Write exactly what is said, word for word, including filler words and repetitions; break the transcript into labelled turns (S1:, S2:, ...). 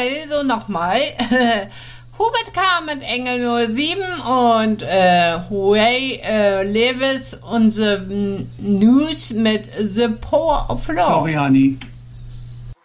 S1: Also nochmal. Hubert K. mit Engel null sieben und äh, Ray äh, Lewis und The News mit The Power of Love.
S2: Sorry, Honey.